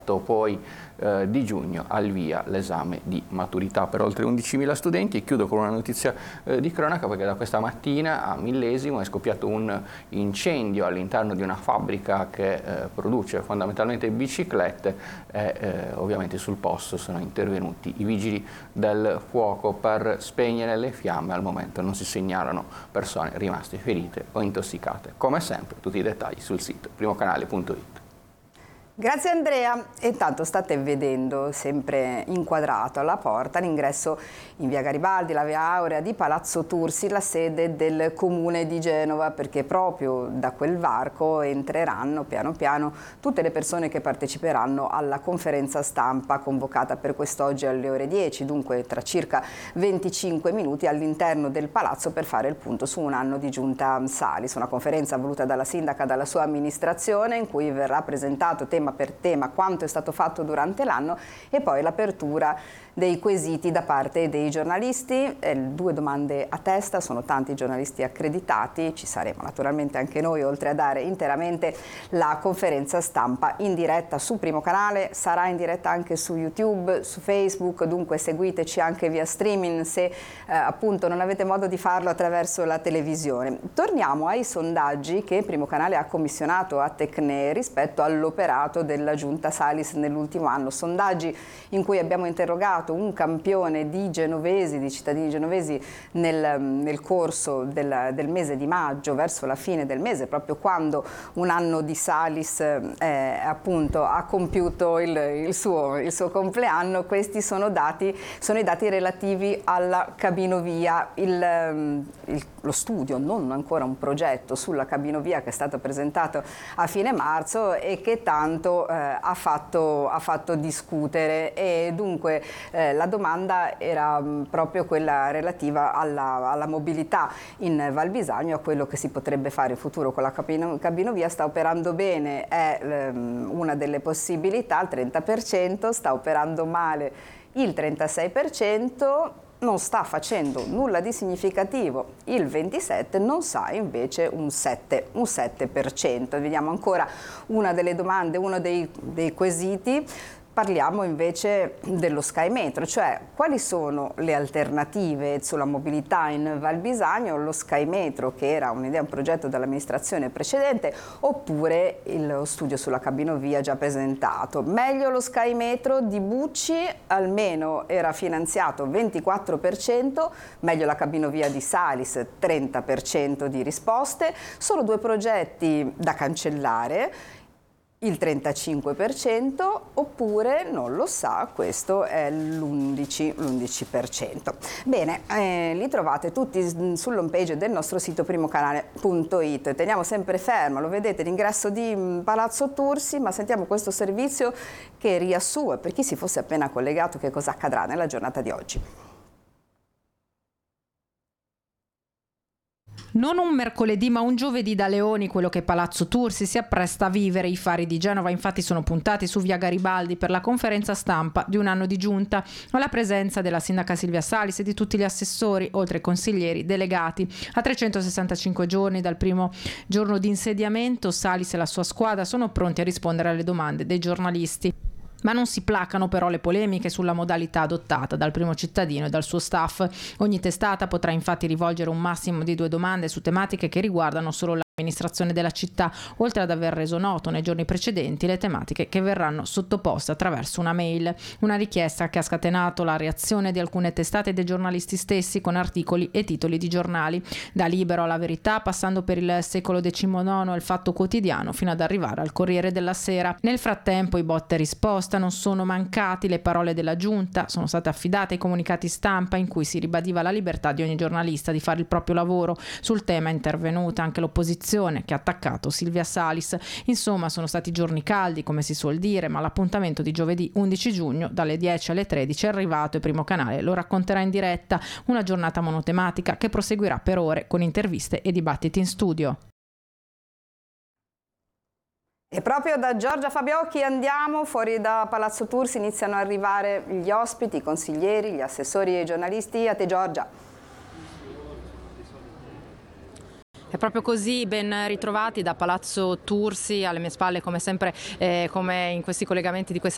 poi di giugno al via l'esame di maturità per oltre 11.000 studenti. E chiudo con una notizia di cronaca, perché da questa mattina a Millesimo è scoppiato un incendio all'interno di una fabbrica che produce fondamentalmente biciclette e ovviamente sul posto sono intervenuti i vigili del fuoco per spegnere le fiamme. Al momento non si segnalano persone rimaste ferite o intossicate. Come sempre tutti i dettagli sul sito primocanale.it. Grazie Andrea. E intanto state vedendo, sempre inquadrato alla porta, l'ingresso in via Garibaldi, la via Aurea di Palazzo Tursi, la sede del Comune di Genova, perché proprio da quel varco entreranno piano piano tutte le persone che parteciperanno alla conferenza stampa convocata per quest'oggi alle ore 10, dunque tra circa 25 minuti all'interno del palazzo, per fare il punto su un anno di giunta Salis, una conferenza voluta dalla sindaca, dalla sua amministrazione, in cui verrà presentato tema per tema quanto è stato fatto durante l'anno e poi l'apertura dei quesiti da parte dei giornalisti. 2 domande a testa, sono tanti giornalisti accreditati, ci saremo naturalmente anche noi, oltre a dare interamente la conferenza stampa in diretta su Primo Canale, sarà in diretta anche su YouTube, su Facebook, dunque seguiteci anche via streaming se appunto non avete modo di farlo attraverso la televisione. Torniamo ai sondaggi che Primo Canale ha commissionato a Tecne rispetto all'operato della giunta Salis nell'ultimo anno, sondaggi in cui abbiamo interrogato un campione di genovesi, di cittadini genovesi nel corso del mese di maggio, verso la fine del mese, proprio quando un anno di Salis appunto ha compiuto il suo compleanno. Questi sono i dati relativi alla cabinovia, lo studio, non ancora un progetto sulla cabinovia che è stato presentato a fine marzo e che tanto ha fatto discutere, e dunque la domanda era proprio quella relativa alla mobilità in Val Bisagno, a quello che si potrebbe fare in futuro con la cabinovia. Sta operando bene, è una delle possibilità, il 30%, sta operando male il 36%, non sta facendo nulla di significativo il 27%, non sa invece un 7%. Vediamo ancora una delle domande, uno dei quesiti. Parliamo invece dello Sky Metro, cioè quali sono le alternative sulla mobilità in Val Bisagno, lo Sky Metro che era un'idea, un progetto dell'amministrazione precedente, oppure lo studio sulla cabinovia già presentato. Meglio lo Sky Metro di Bucci, almeno era finanziato 24%, meglio la cabinovia di Salis 30% di risposte, solo 2 progetti da cancellare, il 35%, oppure non lo sa, questo è l'11%. Bene, li trovate tutti sull'home page del nostro sito primocanale.it. Teniamo sempre fermo, lo vedete, l'ingresso di Palazzo Tursi, ma sentiamo questo servizio che riassume, per chi si fosse appena collegato, che cosa accadrà nella giornata di oggi. Non un mercoledì ma un giovedì da leoni quello che Palazzo Tursi si appresta a vivere. I fari di Genova infatti sono puntati su via Garibaldi per la conferenza stampa di un anno di giunta, alla presenza della sindaca Silvia Salis e di tutti gli assessori, oltre ai consiglieri delegati. A 365 giorni dal primo giorno di insediamento, Salis e la sua squadra sono pronti a rispondere alle domande dei giornalisti. Ma non si placano però le polemiche sulla modalità adottata dal primo cittadino e dal suo staff. Ogni testata potrà infatti rivolgere un massimo di 2 domande su tematiche che riguardano solo l'amministrazione della città, oltre ad aver reso noto nei giorni precedenti le tematiche che verranno sottoposte attraverso una mail. Una richiesta che ha scatenato la reazione di alcune testate e dei giornalisti stessi con articoli e titoli di giornali, da Libero alla Verità, passando per il Secolo XIX e il Fatto Quotidiano, fino ad arrivare al Corriere della Sera. Nel frattempo i botte e risposta non sono mancati, le parole della giunta sono state affidate ai comunicati stampa in cui si ribadiva la libertà di ogni giornalista di fare il proprio lavoro. Sul tema è intervenuta anche l'opposizione, che ha attaccato Silvia Salis. Insomma, sono stati giorni caldi, come si suol dire, ma l'appuntamento di giovedì 11 giugno dalle 10 alle 13 è arrivato e Primo Canale lo racconterà in diretta. Una giornata monotematica che proseguirà per ore con interviste e dibattiti in studio. E proprio da Giorgia Fabiocchi andiamo fuori da Palazzo Tursi, iniziano ad arrivare gli ospiti, i consiglieri, gli assessori e i giornalisti. A te Giorgia. È proprio così, ben ritrovati da Palazzo Tursi, alle mie spalle come sempre, come in questi collegamenti di questa